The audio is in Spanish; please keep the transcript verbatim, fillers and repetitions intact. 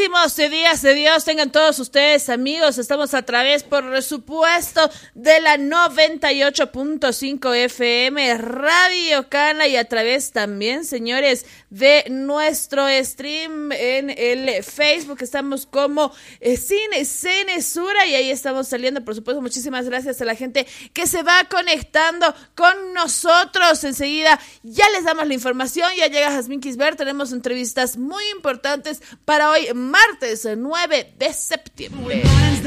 Bendecísimos días de Dios tengan todos ustedes, amigos. Estamos a través, por supuesto, de la noventa y ocho punto cinco F M Radio Cana y a través también, señores, de nuestro stream en el Facebook. Estamos como eh, Cine Cenesura y ahí estamos saliendo, por supuesto. Muchísimas gracias a la gente que se va conectando con nosotros. Enseguida ya les damos la información. Ya llega Jazmín Quisbert. Tenemos entrevistas muy importantes para hoy, martes nueve de septiembre.